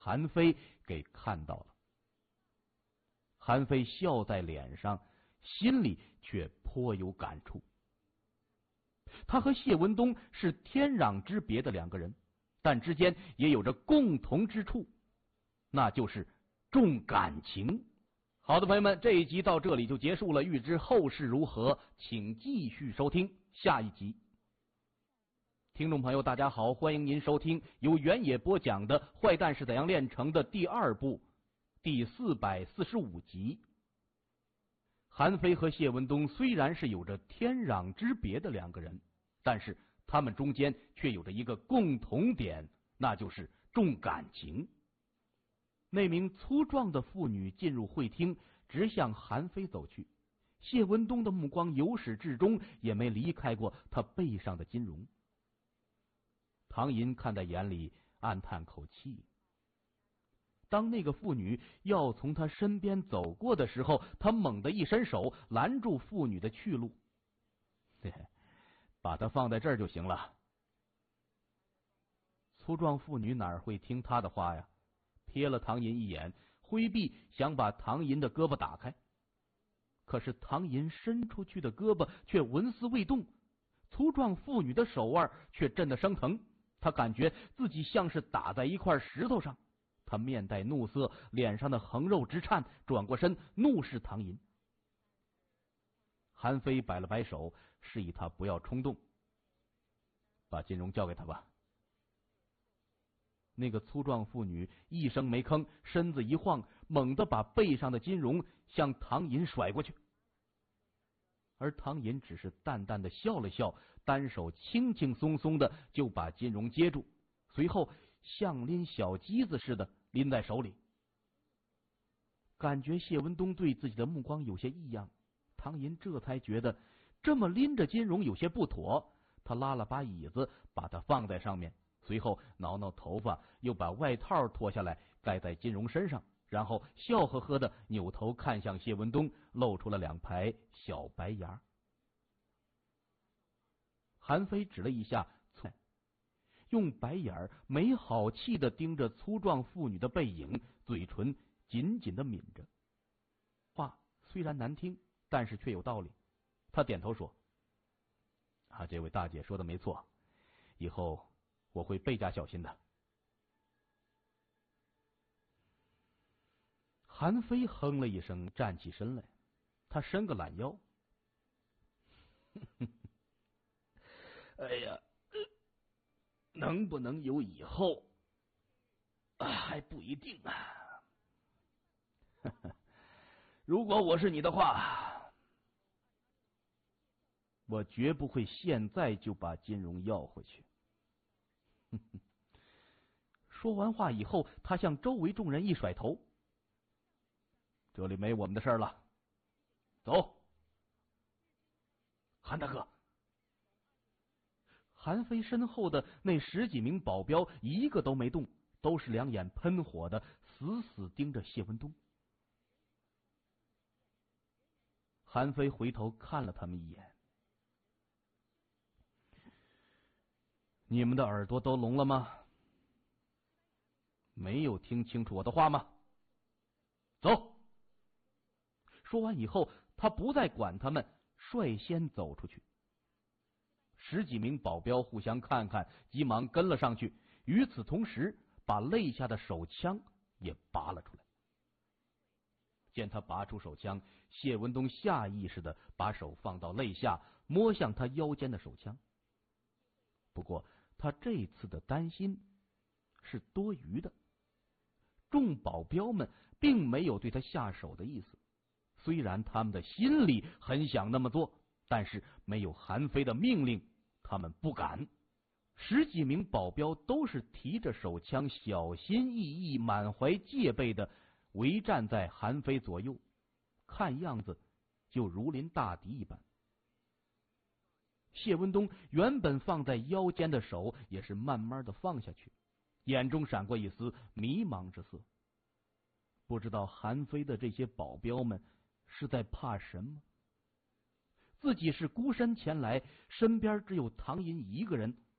韩非给看到了。韩非笑在脸上，心里却颇有感触。他和谢文东是天壤之别的两个人，但之间也有着共同之处，那就是重感情。好的，朋友们，这一集到这里就结束了。欲知后事如何，请继续收听下一集。听众朋友大家好，欢迎您收听由原野播讲的《坏蛋是怎样炼成的》第2部第445集。韩非和谢文东虽然是有着天壤之别的两个人，但是他们中间却有着一个共同点，那就是重感情。那名粗壮的妇女进入会厅，直向韩非走去。谢文东的目光由始至终也没离开过他背上的金荣。唐寅看在眼里，暗叹口气。当那个妇女要从他身边走过的时候，他猛地一伸手拦住妇女的去路。把她放在这儿就行了。粗壮妇女哪会听他的话呀？瞥了唐寅一眼，挥臂想把唐寅的胳膊打开。可是唐寅伸出去的胳膊却纹丝未动，粗壮妇女的手腕却震得生疼，他感觉自己像是打在一块石头上。他面带怒色，脸上的横肉直颤，转过身怒视唐寅。韩非摆了摆手，示意他不要冲动，把金荣交给他吧。那个粗壮妇女一声没吭，身子一晃，猛地把背上的金荣向唐寅甩过去。而唐寅只是淡淡的笑了笑，单手轻轻松松的就把金荣接住，随后像拎小鸡子似的拎在手里。感觉谢文东对自己的目光有些异样，唐寅这才觉得这么拎着金荣有些不妥，他拉了把椅子把它放在上面，随后挠挠头发，又把外套脱下来盖在金荣身上，然后笑呵呵的扭头看向谢文东，露出了2排小白牙。韩非指了一下，用白眼没好气的盯着粗壮妇女的背影，嘴唇紧紧的抿着。话虽然难听，但是却有道理。他点头说：这位大姐说的没错，以后我会倍加小心的。韩非哼了一声，站起身来，他伸个懒腰。哎呀，能不能有以后还不一定啊。如果我是你的话，我绝不会现在就把金荣要回去。说完话以后，他向周围众人一甩头，这里没我们的事了，走。韩大哥。韩非身后的那10几名保镖一个都没动，都是2眼喷火的死死盯着谢文东。韩非回头看了他们一眼，你们的耳朵都聋了吗？没有听清楚我的话吗？走。说完以后，他不再管他们，率先走出去。10几名保镖互相看看，急忙跟了上去，与此同时把肋下的手枪也拔了出来。见他拔出手枪，谢文东下意识的把手放到肋下，摸向他腰间的手枪。不过他这次的担心是多余的，众保镖们并没有对他下手的意思，虽然他们的心里很想那么做，但是没有韩非的命令，他们不敢。10几名保镖都是提着手枪，小心翼翼、满怀戒备的围站在韩非左右，看样子就如临大敌一般。谢文东原本放在腰间的手也是慢慢的放下去，眼中闪过一丝迷茫之色。不知道韩非的这些保镖们是在怕什么？自己是孤身前来，身边只有唐寅一个人，